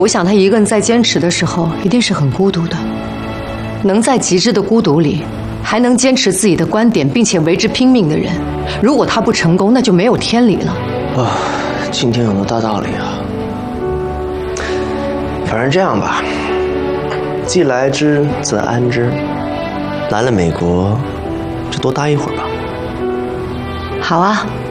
我想他一个人在坚持的时候，一定是很孤独的。能在极致的孤独里，还能坚持自己的观点，并且为之拼命的人，如果他不成功，那就没有天理了。 啊，今天有个大道理啊。反正这样吧，既来之则安之。来了美国，就多待一会儿吧。 好啊。